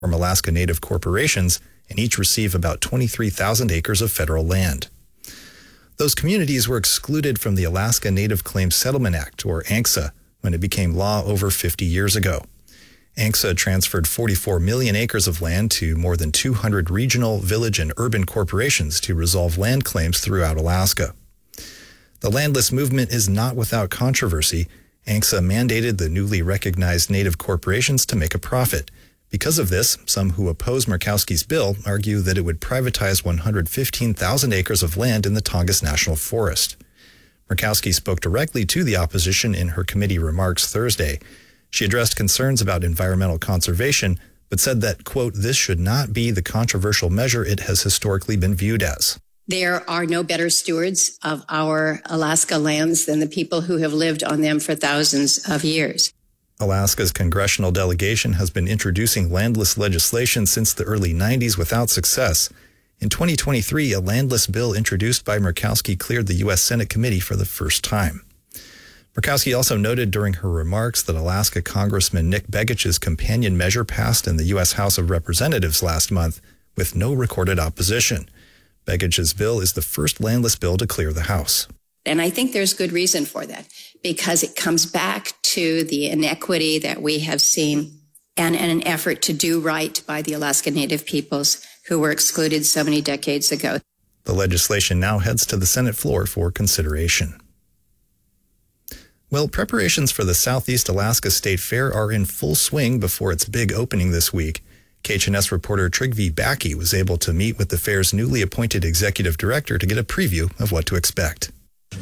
from Alaska Native corporations, and each receive about 23,000 acres of federal land. Those communities were excluded from the Alaska Native Claims Settlement Act, or ANCSA, when it became law over 50 years ago. ANCSA transferred 44 million acres of land to more than 200 regional, village, and urban corporations to resolve land claims throughout Alaska. The landless movement is not without controversy. ANCSA mandated the newly recognized Native corporations to make a profit. Because of this, some who oppose Murkowski's bill argue that it would privatize 115,000 acres of land in the Tongass National Forest. Murkowski spoke directly to the opposition in her committee remarks Thursday. She addressed concerns about environmental conservation, but said that, quote, this should not be the controversial measure it has historically been viewed as. There are no better stewards of our Alaska lands than the people who have lived on them for thousands of years. Alaska's congressional delegation has been introducing landless legislation since the early 90s without success. In 2023, a landless bill introduced by Murkowski cleared the U.S. Senate committee for the first time. Murkowski also noted during her remarks that Alaska Congressman Nick Begich's companion measure passed in the U.S. House of Representatives last month with no recorded opposition. Begich's bill is the first landless bill to clear the House. And I think there's good reason for that, because it comes back to the inequity that we have seen and an effort to do right by the Alaska Native peoples who were excluded so many decades ago. The legislation now heads to the Senate floor for consideration. Well, preparations for the Southeast Alaska State Fair are in full swing before its big opening this week. KHNS reporter Trygve Bakke was able to meet with the fair's newly appointed executive director to get a preview of what to expect.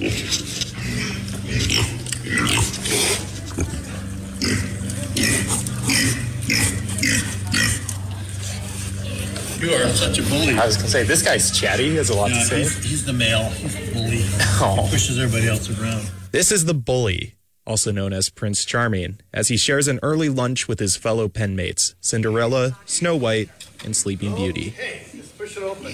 You are such a bully. I was going to say, this guy's chatty. He has a lot to say. He's the male. He's the bully. Oh. He pushes everybody else around. This is the bully, also known as Prince Charming, as he shares an early lunch with his fellow penmates, Cinderella, Snow White, and Sleeping Beauty. Hey, just push it open.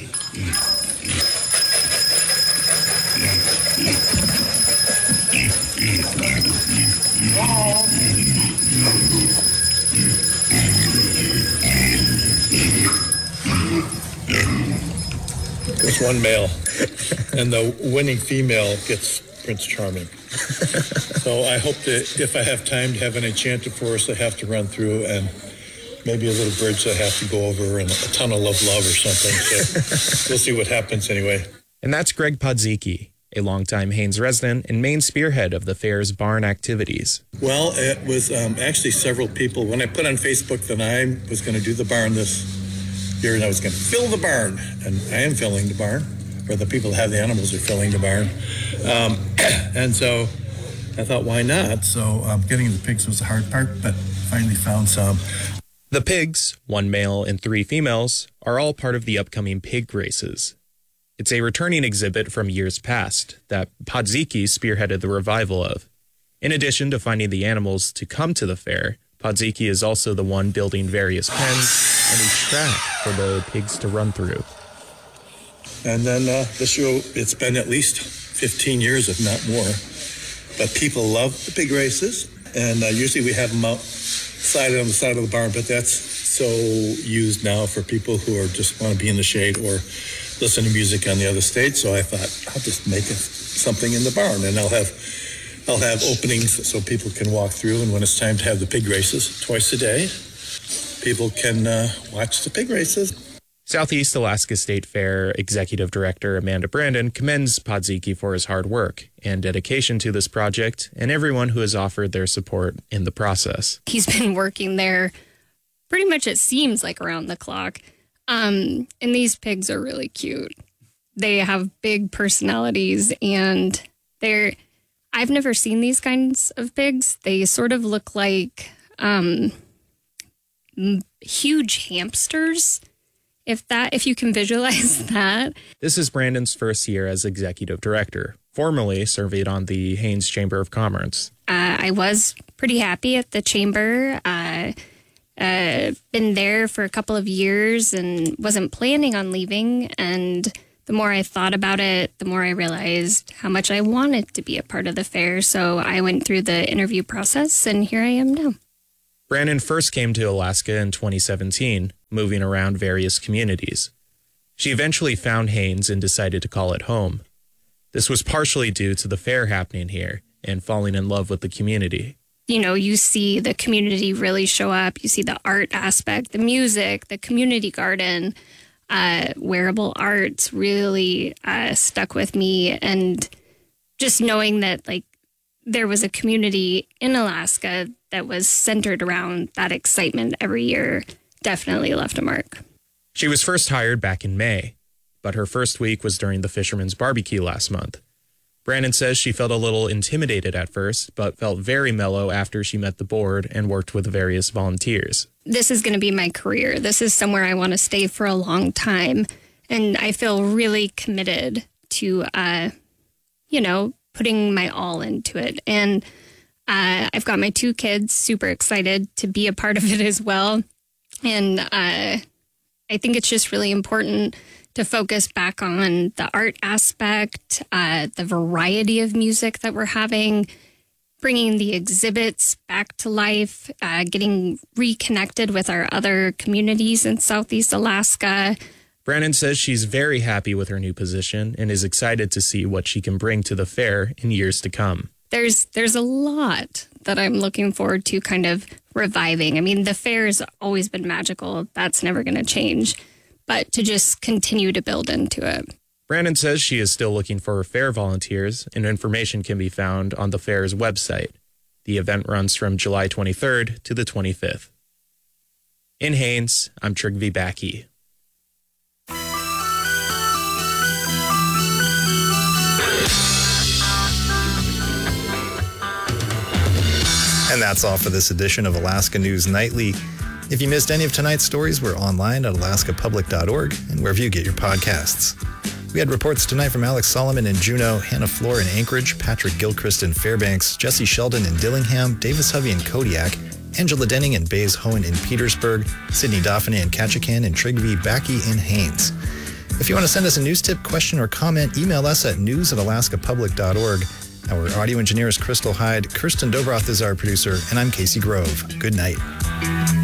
There's one male, and the winning female gets Prince Charming. So I hope that if I have time to have an enchanted forest I have to run through, and maybe a little bridge I have to go over, and a tunnel of love or something. So we'll see what happens anyway. And that's Greg Podziecki, a longtime Haines resident and main spearhead of the fair's barn activities. Well, it was actually several people. When I put on Facebook that I was going to do the barn this year, and I was going to fill the barn, and I am filling the barn, or the people that have the animals are filling the barn. And so I thought, why not? So getting the pigs was the hard part, but finally found some. The pigs, 1 male and 3 females, are all part of the upcoming pig races. It's a returning exhibit from years past that Podziecki spearheaded the revival of. In addition to finding the animals to come to the fair, Podziecki is also the one building various pens and a track for the pigs to run through. And then this year, it's been at least 15 years, if not more. But people love the pig races, and usually we have them outside on the side of the barn, but that's so used now for people who are just want to be in the shade or listen to music on the other stage. So I thought, I'll just make something in the barn, and I'll have openings so people can walk through, and when it's time to have the pig races twice a day, people can watch the pig races. Southeast Alaska State Fair Executive Director Amanda Brandon commends Podziecki for his hard work and dedication to this project and everyone who has offered their support in the process. He's been working there pretty much, it seems like, around the clock. And these pigs are really cute. They have big personalities, and I've never seen these kinds of pigs. They sort of look like huge hamsters. If you can visualize that. This is Brandon's first year as executive director, formerly serving on the Haines Chamber of Commerce. I was pretty happy at the chamber. Been there for a couple of years and wasn't planning on leaving. And the more I thought about it, the more I realized how much I wanted to be a part of the fair. So I went through the interview process, and here I am now. Brannon first came to Alaska in 2017, moving around various communities. She eventually found Haines and decided to call it home. This was partially due to the fair happening here and falling in love with the community. You know, you see the community really show up. You see the art aspect, the music, the community garden, wearable arts really stuck with me. And just knowing that, like, there was a community in Alaska that was centered around that excitement every year definitely left a mark. She was first hired back in May, but her first week was during the Fisherman's Barbecue last month. Brannon says she felt a little intimidated at first, but felt very mellow after she met the board and worked with various volunteers. This is going to be my career. This is somewhere I want to stay for a long time. And I feel really committed to, putting my all into it. And I've got my 2 kids, super excited to be a part of it as well. And I think it's just really important to focus back on the art aspect, the variety of music that we're having, bringing the exhibits back to life, getting reconnected with our other communities in Southeast Alaska. Brannon says she's very happy with her new position and is excited to see what she can bring to the fair in years to come. There's a lot that I'm looking forward to kind of reviving. I mean, the fair's always been magical. That's never going to change. But to just continue to build into it. Brannon says she is still looking for fair volunteers, and information can be found on the fair's website. The event runs from July 23rd to the 25th. In Haines, I'm Trygve Bakke. And that's all for this edition of Alaska News Nightly. If you missed any of tonight's stories, we're online at alaskapublic.org and wherever you get your podcasts. We had reports tonight from Alex Solomon in Juneau, Hannah Floor in Anchorage, Patrick Gilchrist in Fairbanks, Jesse Sheldon in Dillingham, Davis Hovey in Kodiak, Angela Denning in Bays Hohen in Petersburg, Sydney Dauphiné in Ketchikan, and Trygve Bakke in Haines. If you want to send us a news tip, question, or comment, email us at news@alaskapublic.org. Our audio engineer is Crystal Hyde, Kirsten Dobroth is our producer, and I'm Casey Grove. Good night.